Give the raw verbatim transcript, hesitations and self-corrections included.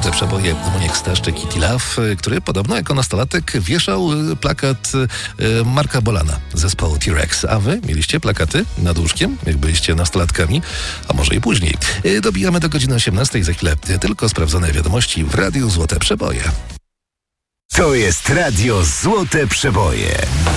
Złote Przeboje Muniek Staszczyk i Tilaf, który podobno jako nastolatek wieszał plakat Marka Bolana zespołu T-Rex. A wy mieliście plakaty nad łóżkiem, jak byliście nastolatkami, a może i później. Dobijamy do godziny osiemnastej, za chwilę tylko sprawdzone wiadomości w Radiu Złote Przeboje. To jest Radio Złote Przeboje.